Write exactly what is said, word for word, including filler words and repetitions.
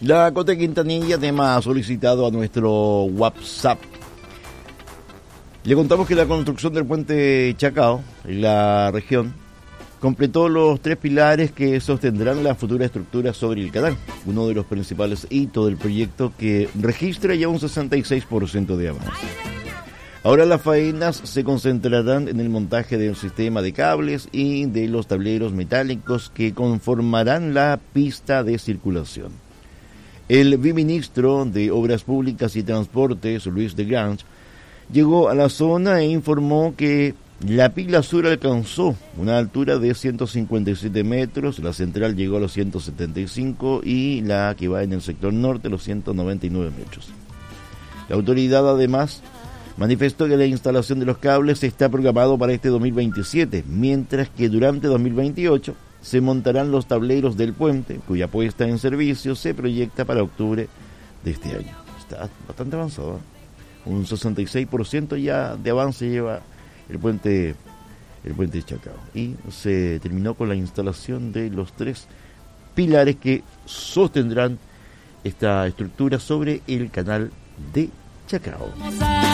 La Cota Quintanilla, tema solicitado a nuestro WhatsApp. Le contamos que la construcción del puente Chacao en la región completó los tres pilares que sostendrán la futura estructura sobre el canal, uno de los principales hitos del proyecto que registra ya un sesenta y seis por ciento de avance. Ahora las faenas se concentrarán en el montaje del sistema de cables y de los tableros metálicos que conformarán la pista de circulación. El viceministro de Obras Públicas y Transportes, Luis de Grange, llegó a la zona e informó que la pila sur alcanzó una altura de ciento cincuenta y siete metros, la central llegó a los ciento setenta y cinco y la que va en el sector norte a los ciento noventa y nueve metros. La autoridad además manifestó que la instalación de los cables está programado para este dos mil veintisiete, mientras que durante dos mil veintiocho se montarán los tableros del puente, cuya puesta en servicio se proyecta para octubre de este año. Está bastante avanzado, ¿eh? Un sesenta y seis por ciento ya de avance lleva el puente el puente de Chacao. Y se terminó con la instalación de los tres pilares que sostendrán esta estructura sobre el canal de Chacao.